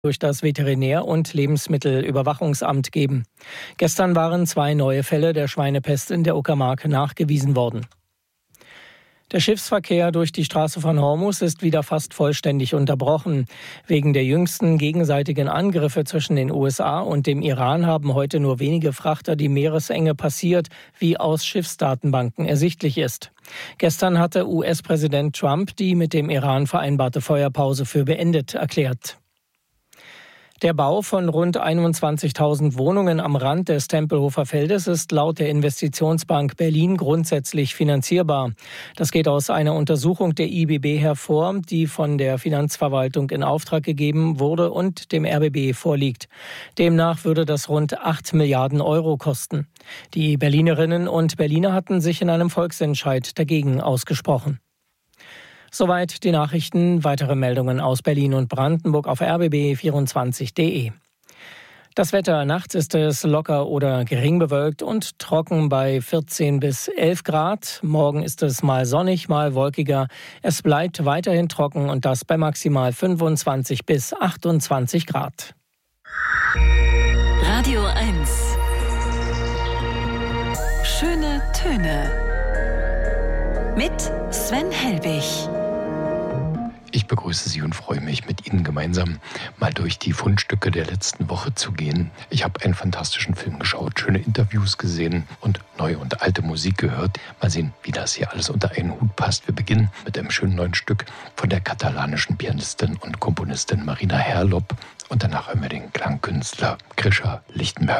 durch das Veterinär- und Lebensmittelüberwachungsamt geben. Gestern waren 2 neue Fälle der Schweinepest in der Uckermark nachgewiesen worden. Der Schiffsverkehr durch die Straße von Hormuz ist wieder fast vollständig unterbrochen. Wegen der jüngsten gegenseitigen Angriffe zwischen den USA und dem Iran haben heute nur wenige Frachter die Meeresenge passiert, wie aus Schiffsdatenbanken ersichtlich ist. Gestern hatte US-Präsident Trump die mit dem Iran vereinbarte Feuerpause für beendet erklärt. Der Bau von rund 21.000 Wohnungen am Rand des Tempelhofer Feldes ist laut der Investitionsbank Berlin grundsätzlich finanzierbar. Das geht aus einer Untersuchung der IBB hervor, die von der Finanzverwaltung in Auftrag gegeben wurde und dem RBB vorliegt. Demnach würde das rund 8 Milliarden Euro kosten. Die Berlinerinnen und Berliner hatten sich in einem Volksentscheid dagegen ausgesprochen. Soweit die Nachrichten. Weitere Meldungen aus Berlin und Brandenburg auf rbb24.de. Das Wetter: Nachts ist es locker oder gering bewölkt und trocken bei 14 bis 11 Grad. Morgen ist es mal sonnig, mal wolkiger. Es bleibt weiterhin trocken und das bei maximal 25 bis 28 Grad. Radio 1. Schöne Töne. Mit Sven Helbig. Ich begrüße Sie und freue mich, mit Ihnen gemeinsam mal durch die Fundstücke der letzten Woche zu gehen. Ich habe einen fantastischen Film geschaut, schöne Interviews gesehen und neue und alte Musik gehört. Mal sehen, wie das hier alles unter einen Hut passt. Wir beginnen mit einem schönen neuen Stück von der katalanischen Pianistin und Komponistin Marina Herlop. Und danach hören wir den Klangkünstler Grisha Lichtenberger.